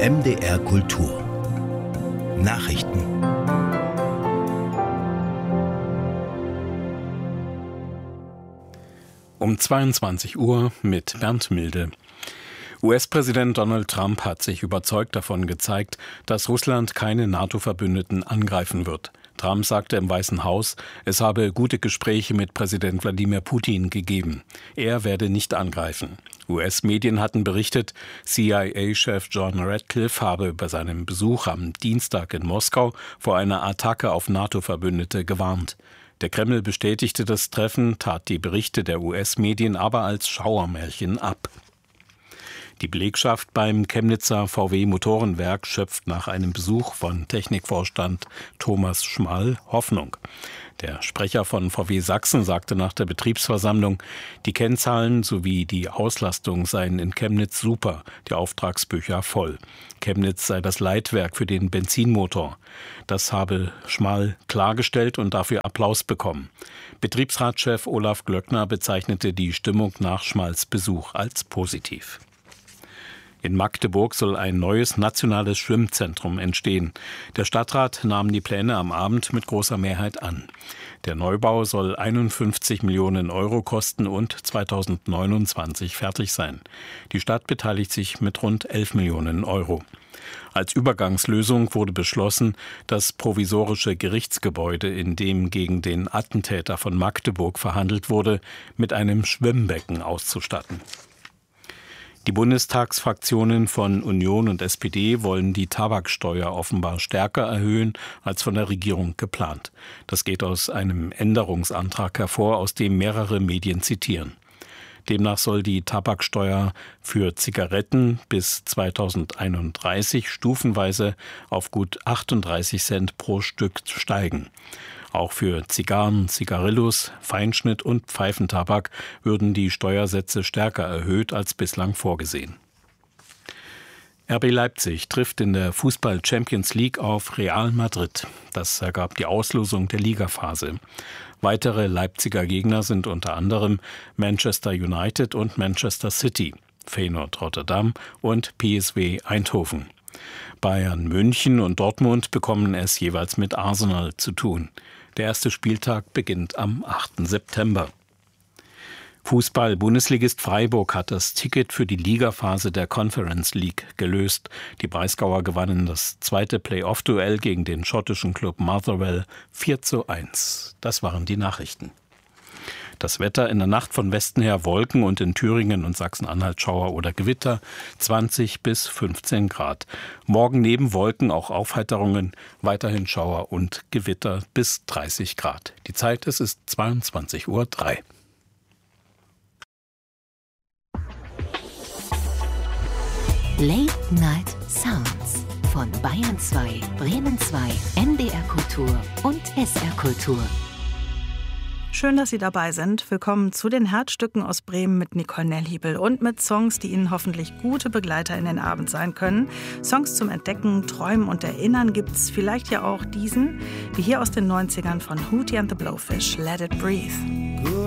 MDR Kultur Nachrichten. Um 22 Uhr mit Bernd Milde. US-Präsident Donald Trump hat sich überzeugt davon gezeigt, dass Russland keine NATO-Verbündeten angreifen wird. Trump sagte im Weißen Haus, es habe gute Gespräche mit Präsident Wladimir Putin gegeben. Er werde nicht angreifen. US-Medien hatten berichtet, CIA-Chef John Ratcliffe habe bei seinem Besuch am Dienstag in Moskau vor einer Attacke auf NATO-Verbündete gewarnt. Der Kreml bestätigte das Treffen, tat die Berichte der US-Medien aber als Schauermärchen ab. Die Belegschaft beim Chemnitzer VW-Motorenwerk schöpft nach einem Besuch von Technikvorstand Thomas Schmall Hoffnung. Der Sprecher von VW Sachsen sagte nach der Betriebsversammlung, die Kennzahlen sowie die Auslastung seien in Chemnitz super, die Auftragsbücher voll. Chemnitz sei das Leitwerk für den Benzinmotor. Das habe Schmall klargestellt und dafür Applaus bekommen. Betriebsratschef Olaf Glöckner bezeichnete die Stimmung nach Schmalls Besuch als positiv. In Magdeburg soll ein neues nationales Schwimmzentrum entstehen. Der Stadtrat nahm die Pläne am Abend mit großer Mehrheit an. Der Neubau soll 51 Millionen Euro kosten und 2029 fertig sein. Die Stadt beteiligt sich mit rund 11 Millionen Euro. Als Übergangslösung wurde beschlossen, das provisorische Gerichtsgebäude, in dem gegen den Attentäter von Magdeburg verhandelt wurde, mit einem Schwimmbecken auszustatten. Die Bundestagsfraktionen von Union und SPD wollen die Tabaksteuer offenbar stärker erhöhen als von der Regierung geplant. Das geht aus einem Änderungsantrag hervor, aus dem mehrere Medien zitieren. Demnach soll die Tabaksteuer für Zigaretten bis 2031 stufenweise auf gut 38 Cent pro Stück steigen. Auch für Zigarren, Zigarillos, Feinschnitt und Pfeifentabak würden die Steuersätze stärker erhöht als bislang vorgesehen. RB Leipzig trifft in der Fußball-Champions League auf Real Madrid. Das ergab die Auslosung der Ligaphase. Weitere Leipziger Gegner sind unter anderem Manchester United und Manchester City, Feyenoord Rotterdam und PSV Eindhoven. Bayern München und Dortmund bekommen es jeweils mit Arsenal zu tun. Der erste Spieltag beginnt am 8. September. Fußball-Bundesligist Freiburg hat das Ticket für die Ligaphase der Conference League gelöst. Die Breisgauer gewannen das zweite Play-off-Duell gegen den schottischen Club Motherwell 4:1. Das waren die Nachrichten. Das Wetter in der Nacht von Westen her Wolken und in Thüringen und Sachsen-Anhalt Schauer oder Gewitter 20 bis 15 Grad. Morgen neben Wolken auch Aufheiterungen, weiterhin Schauer und Gewitter bis 30 Grad. Die Zeit, es ist 22:03 Uhr. Late Night Sounds von Bayern 2, Bremen 2, MDR Kultur und SR Kultur. Schön, dass Sie dabei sind. Willkommen zu den Herzstücken aus Bremen mit Nicole Nellhiebel und mit Songs, die Ihnen hoffentlich gute Begleiter in den Abend sein können. Songs zum Entdecken, Träumen und Erinnern gibt's vielleicht ja auch diesen, wie hier aus den 90ern von Hootie and the Blowfish, Let It Breathe.